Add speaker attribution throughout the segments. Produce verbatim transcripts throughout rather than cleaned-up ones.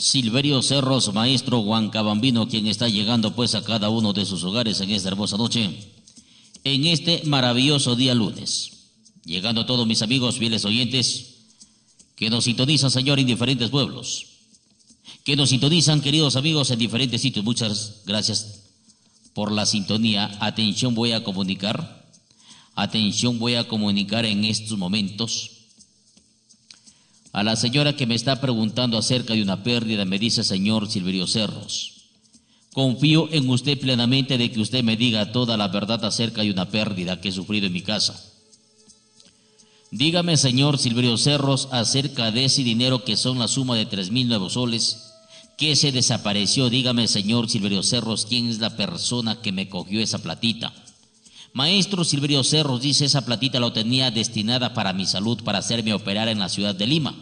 Speaker 1: Silverio Cerros, maestro Huancabambino, quien está llegando pues a cada uno de sus hogares en esta hermosa noche, en este maravilloso día lunes. Llegando a todos mis amigos fieles oyentes que nos sintonizan, Señor, en diferentes pueblos, que nos sintonizan, queridos amigos, en diferentes sitios. Muchas gracias por la sintonía. Atención, voy a comunicar, atención, voy a comunicar en estos momentos a la señora que me está preguntando acerca de una pérdida. Me dice: señor Silverio Cerros, confío en usted plenamente de que usted me diga toda la verdad acerca de una pérdida que he sufrido en mi casa. Dígame, señor Silverio Cerros, acerca de ese dinero que son la suma de tres mil nuevos soles que se desapareció. Dígame, señor Silverio Cerros, quién es la persona que me cogió esa platita. Maestro Silverio Cerros, dice, esa platita la tenía destinada para mi salud, para hacerme operar en la ciudad de Lima.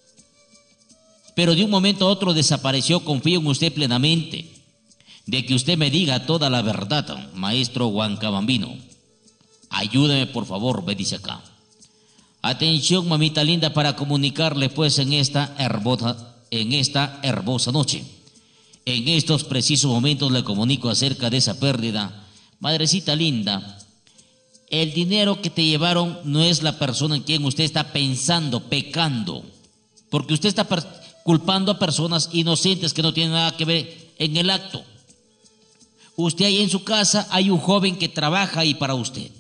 Speaker 1: Pero de un momento a otro desapareció. Confío en usted plenamente de que usted me diga toda la verdad, maestro Huancabambino. Ayúdeme, por favor, me dice acá. Atención, mamita linda, para comunicarle pues en esta hermosa, en esta hermosa noche. En estos precisos momentos le comunico acerca de esa pérdida. Madrecita linda, el dinero que te llevaron no es la persona en quien usted está pensando, pecando, porque usted está culpando a personas inocentes que no tienen nada que ver en el acto. Usted ahí en su casa hay un joven que trabaja ahí para usted,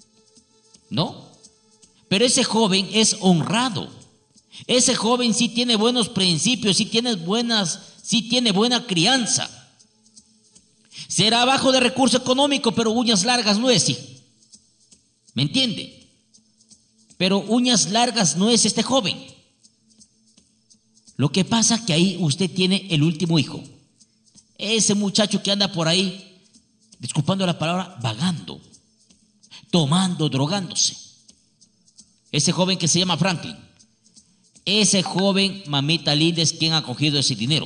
Speaker 1: ¿no? Pero ese joven es honrado. Ese joven sí tiene buenos principios, sí tiene buenas, sí tiene buena crianza. Será bajo de recurso económico, pero uñas largas no es, hijo. ¿Me entiende? Pero uñas largas no es este joven. Lo que pasa es que ahí usted tiene el último hijo. Ese muchacho que anda por ahí, disculpando la palabra, vagando, tomando, drogándose. Ese joven que se llama Franklin. Ese joven, mamita linda, es quien ha cogido ese dinero.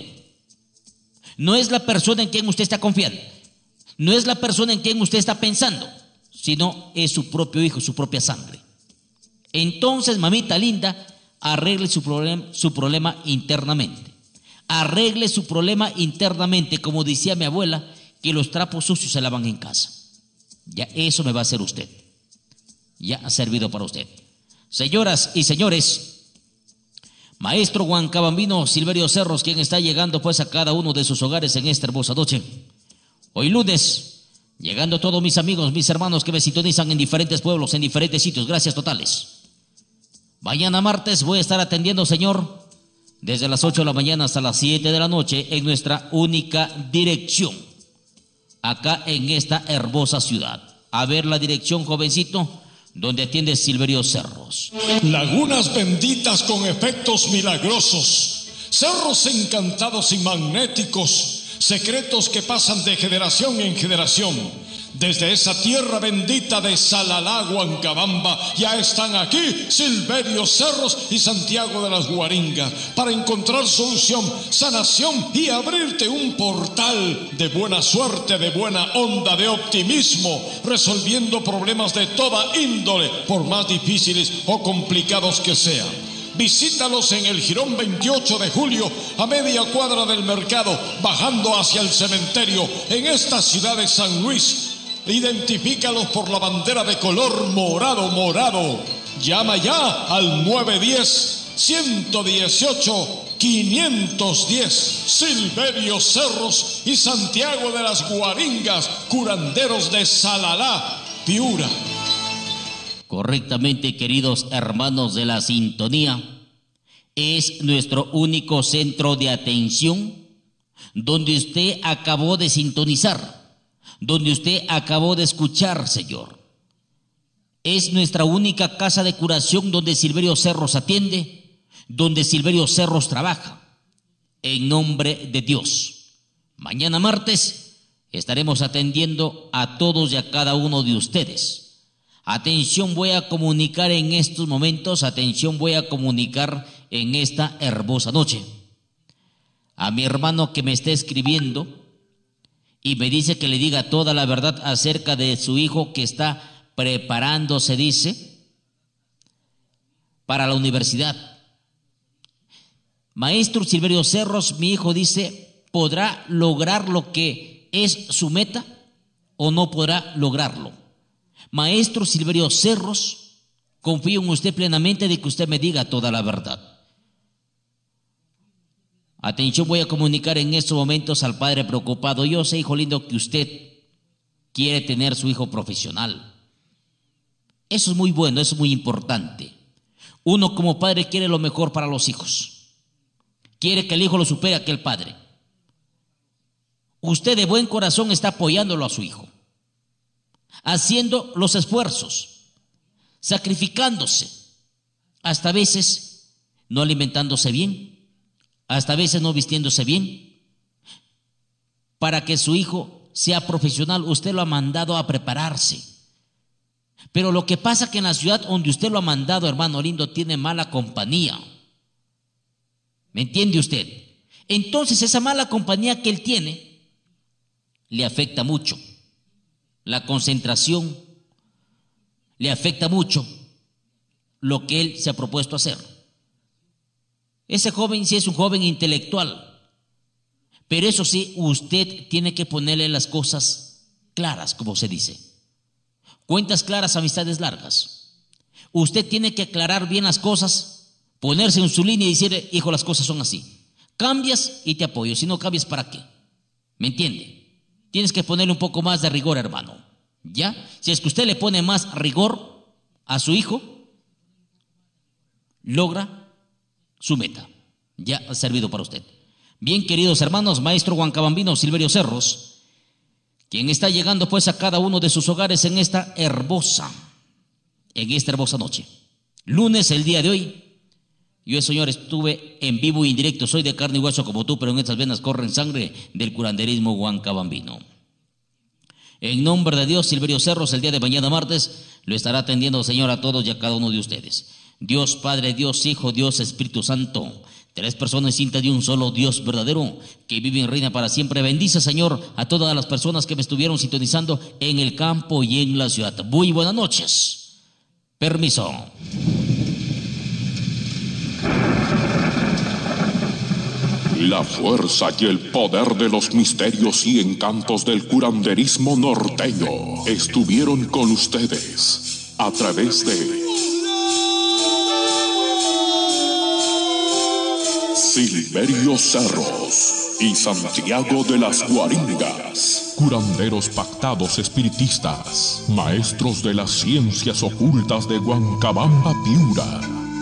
Speaker 1: No es la persona en quien usted está confiando, no es la persona en quien usted está pensando, sino es su propio hijo, su propia sangre. Entonces, mamita linda, arregle su problema, su problema internamente. Arregle su problema internamente, como decía mi abuela, que los trapos sucios se lavan en casa. Ya eso me va a hacer usted. Ya ha servido para usted. Señoras y señores, maestro Huancabambino Silverio Cerros, quien está llegando pues a cada uno de sus hogares en esta hermosa noche. Hoy lunes, llegando todos mis amigos, mis hermanos que me sintonizan en diferentes pueblos, en diferentes sitios. Gracias totales. Mañana martes voy a estar atendiendo, señor, desde las ocho de la mañana hasta las siete de la noche en nuestra única dirección, acá en esta hermosa ciudad. A ver la dirección, jovencito, donde atiende Silverio Cerros.
Speaker 2: Lagunas benditas con efectos milagrosos, cerros encantados y magnéticos, secretos que pasan de generación en generación. Desde esa tierra bendita de Salalá, Huancabamba, ya están aquí Silverio Cerros y Santiago de las Guaringas para encontrar solución, sanación y abrirte un portal de buena suerte, de buena onda, de optimismo, resolviendo problemas de toda índole, por más difíciles o complicados que sean. Visítalos en el Jirón veintiocho de julio, a media cuadra del mercado, bajando hacia el cementerio, en esta ciudad de San Luis. Identifícalos por la bandera de color morado, morado. Llama ya al nueve uno cero, uno uno ocho, cinco uno cero. Silverio Cerros y Santiago de las Guaringas, curanderos de Salalá, Piura.
Speaker 1: Correctamente, queridos hermanos de la sintonía, es nuestro único centro de atención donde usted acabó de sintonizar, donde usted acabó de escuchar, Señor. Es nuestra única casa de curación donde Silverio Cerros atiende, donde Silverio Cerros trabaja, en nombre de Dios. Mañana martes estaremos atendiendo a todos y a cada uno de ustedes. Atención, voy a comunicar en estos momentos, atención, voy a comunicar en esta hermosa noche a mi hermano que me está escribiendo y me dice que le diga toda la verdad acerca de su hijo que está preparándose, dice, para la universidad. Maestro Silverio Cerros, mi hijo dice, ¿podrá lograr lo que es su meta o no podrá lograrlo? Maestro Silverio Cerros, confío en usted plenamente de que usted me diga toda la verdad. Atención, voy a comunicar en estos momentos al padre preocupado. Yo sé, hijo lindo, que usted quiere tener su hijo profesional. Eso es muy bueno, eso es muy importante. Uno como padre quiere lo mejor para los hijos. Quiere que el hijo lo supere a aquel padre. Usted de buen corazón está apoyándolo a su hijo, haciendo los esfuerzos, sacrificándose, hasta a veces no alimentándose bien, hasta a veces no vistiéndose bien, para que su hijo sea profesional. Usted lo ha mandado a prepararse. Pero lo que pasa es que en la ciudad donde usted lo ha mandado, hermano lindo, tiene mala compañía. ¿Me entiende usted? Entonces esa mala compañía que él tiene le afecta mucho. La concentración le afecta mucho lo que él se ha propuesto hacer. Ese joven sí es un joven intelectual, pero eso sí, usted tiene que ponerle las cosas claras, como se dice. Cuentas claras, amistades largas. Usted tiene que aclarar bien las cosas, ponerse en su línea y decirle, hijo, las cosas son así. Cambias y te apoyo, si no cambias, ¿para qué? ¿Me entiende? Tienes que ponerle un poco más de rigor, hermano. ¿Ya? Si es que usted le pone más rigor a su hijo, logra su meta. Ya ha servido para usted. Bien, queridos hermanos, maestro Huancabambino Silverio Cerros, quien está llegando pues a cada uno de sus hogares en esta hermosa, en esta hermosa noche. Lunes, el día de hoy. Yo, señor, estuve en vivo y en directo. Soy de carne y hueso como tú, pero en estas venas corren sangre del curanderismo huancabambino. En nombre de Dios, Silverio Cerros, el día de mañana martes, lo estará atendiendo, Señor, a todos y a cada uno de ustedes. Dios Padre, Dios Hijo, Dios Espíritu Santo, tres personas distintas de un solo Dios verdadero, que vive y reina para siempre. Bendice, Señor, a todas las personas que me estuvieron sintonizando en el campo y en la ciudad. Muy buenas noches. Permiso.
Speaker 3: La fuerza y el poder de los misterios y encantos del curanderismo norteño estuvieron con ustedes a través de Silverio Cerros y Santiago de las Guaringas, curanderos pactados espiritistas, maestros de las ciencias ocultas de Huancabamba, Piura.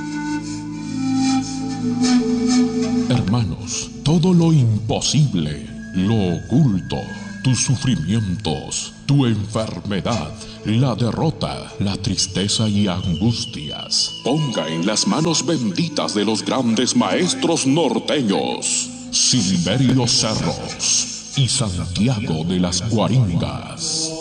Speaker 3: Hermanos, todo lo imposible, lo oculto, tus sufrimientos, tu enfermedad, la derrota, la tristeza y angustias, ponga en las manos benditas de los grandes maestros norteños, Silverio Cerros y Santiago de las Guaringas,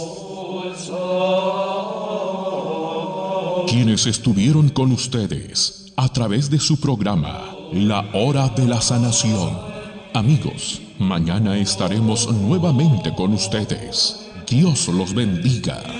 Speaker 3: quienes estuvieron con ustedes a través de su programa La Hora de la Sanación. Amigos, mañana estaremos nuevamente con ustedes. Dios los bendiga.